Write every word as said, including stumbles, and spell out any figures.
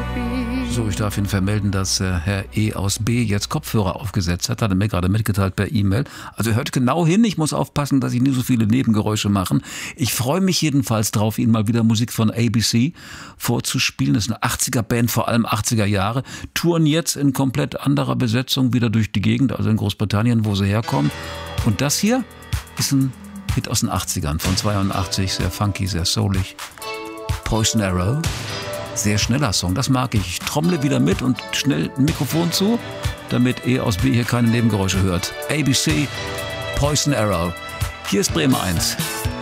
So, ich darf Ihnen vermelden, dass äh, Herr E. aus B. jetzt Kopfhörer aufgesetzt hat. Hat er mir gerade mitgeteilt per E-Mail. Also hört genau hin. Ich muss aufpassen, dass ich nicht so viele Nebengeräusche mache. Ich freue mich jedenfalls drauf, Ihnen mal wieder Musik von A B C vorzuspielen. Das ist eine achtziger-Band, vor allem achtziger Jahre. Touren jetzt in komplett anderer Besetzung wieder durch die Gegend, also in Großbritannien, wo sie herkommen. Und das hier ist ein Hit aus den achtzigern, von zweiundachtzig. Sehr funky, sehr soulig. Poison Arrow. Sehr schneller Song, das mag ich. Ich trommle wieder mit und schnell ein Mikrofon zu, damit E aus B hier keine Nebengeräusche hört. A B C, Poison Arrow. Hier ist Bremen eins.